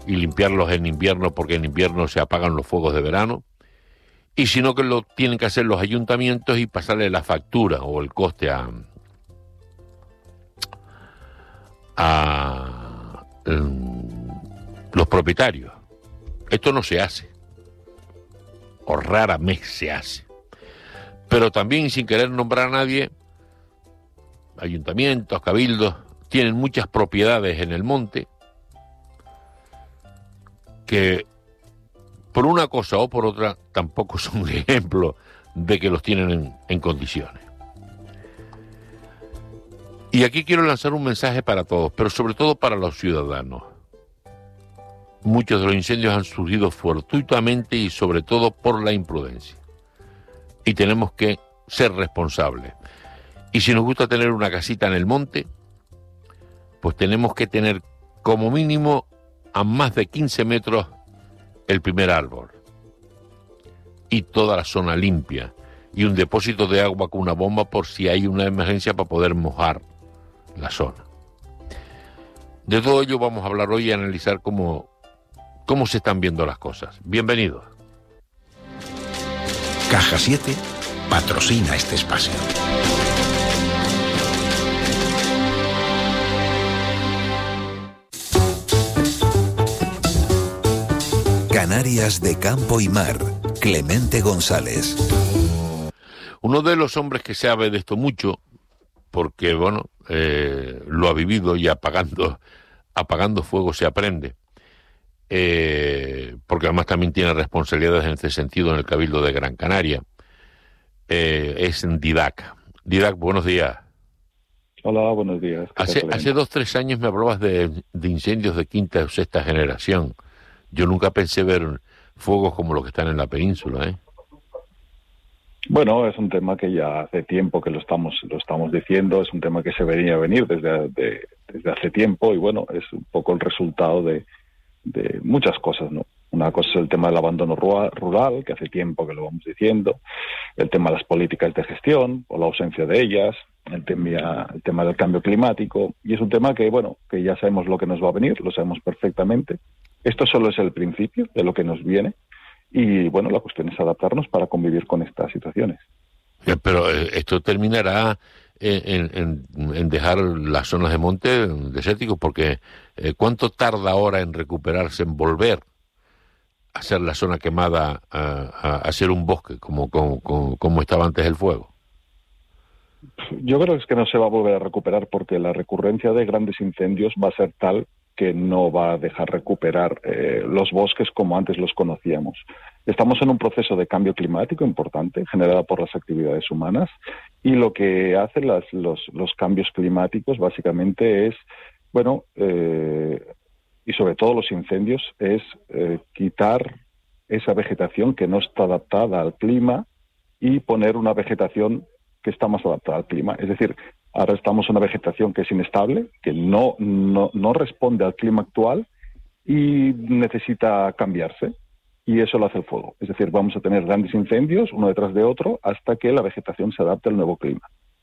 y limpiarlos en invierno, porque en invierno se apagan los fuegos de verano, y si no, que lo tienen que hacer los ayuntamientos y pasarle la factura o el coste a los propietarios. Esto no se hace, o raramente se hace. Pero también, sin querer nombrar a nadie, ayuntamientos, cabildos, tienen muchas propiedades en el monte que, por una cosa o por otra, tampoco son ejemplo de que los tienen en condiciones. Y aquí quiero lanzar un mensaje para todos, pero sobre todo para los ciudadanos. Muchos de los incendios han surgido fortuitamente y sobre todo por la imprudencia. Y tenemos que ser responsables. Y si nos gusta tener una casita en el monte, pues tenemos que tener como mínimo a más de 15 metros el primer árbol. Y toda la zona limpia. Y un depósito de agua con una bomba por si hay una emergencia para poder mojar la zona. De todo ello vamos a hablar hoy y analizar cómo se están viendo las cosas. Bienvenidos. Caja 7 patrocina este espacio. Canarias de campo y mar. Clemente González. Uno de los hombres que sabe de esto mucho, porque bueno, lo ha vivido y apagando fuego se aprende, porque además también tiene responsabilidades en este sentido en el Cabildo de Gran Canaria, es Didac. Didac, buenos días. Hola, buenos días. Hace 2-3 años me hablabas de incendios de quinta o sexta generación. Yo nunca pensé ver fuegos como los que están en la península, ¿eh? Bueno, es un tema que ya hace tiempo que lo estamos diciendo, es un tema que se venía a venir desde hace tiempo y bueno, es un poco el resultado de muchas cosas, ¿no? Una cosa es el tema del abandono rural, que hace tiempo que lo vamos diciendo, el tema de las políticas de gestión o la ausencia de ellas, el tema del cambio climático, y es un tema que, bueno, que ya sabemos lo que nos va a venir, lo sabemos perfectamente. Esto solo es el principio de lo que nos viene. Y bueno, la cuestión es adaptarnos para convivir con estas situaciones. Pero esto terminará en dejar las zonas de monte desérticos, porque ¿cuánto tarda ahora en recuperarse, en volver a ser la zona quemada, a ser un bosque como estaba antes el fuego? Yo creo que es que no se va a volver a recuperar porque la recurrencia de grandes incendios va a ser tal que no va a dejar recuperar los bosques como antes los conocíamos. Estamos en un proceso de cambio climático importante, generado por las actividades humanas, y lo que hacen los cambios climáticos básicamente es, bueno, y sobre todo los incendios, es quitar esa vegetación que no está adaptada al clima y poner una vegetación que está más adaptada al clima. Es decir, ahora estamos en una vegetación que es inestable, que no responde al clima actual y necesita cambiarse. Y eso lo hace el fuego. Es decir, vamos a tener grandes incendios, uno detrás de otro, hasta que la vegetación se adapte al nuevo clima.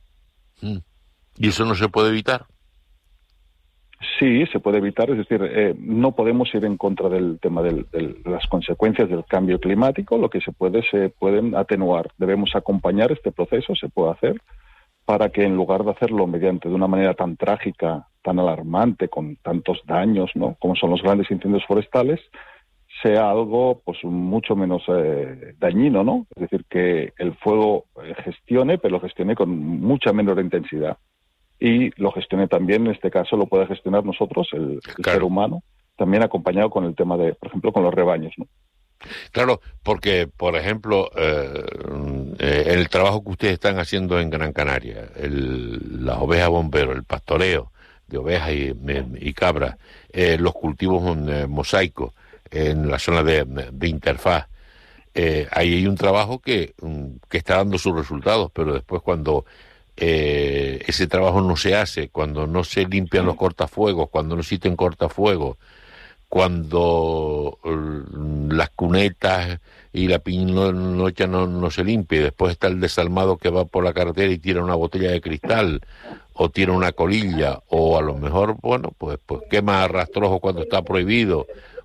¿Y eso no se puede evitar? Sí, se puede evitar. Es decir, no podemos ir en contra del tema de las consecuencias del cambio climático. Lo que se pueden atenuar. Debemos acompañar este proceso, se puede hacer, para que en lugar de hacerlo de una manera tan trágica, tan alarmante, con tantos daños, ¿no?, como son los grandes incendios forestales, sea algo pues mucho menos dañino, ¿no? Es decir, que el fuego gestione, pero lo gestione con mucha menor intensidad. Y lo gestione también, en este caso, lo puede gestionar nosotros, el ser humano, también acompañado con el tema de, por ejemplo, con los rebaños, ¿no? Claro, porque, por ejemplo, el trabajo que ustedes están haciendo en Gran Canaria, las ovejas bomberos, el pastoreo de ovejas y cabras, los cultivos mosaicos en la zona de interfaz, ahí hay un trabajo que está dando sus resultados, pero después cuando ese trabajo no se hace, cuando no se limpian los cortafuegos, cuando no existen cortafuegos, cuando las cunetas y la pinocha no se limpia, y después está el desalmado que va por la carretera y tira una botella de cristal o tira una colilla, o a lo mejor, bueno, pues quema rastrojo cuando está prohibido,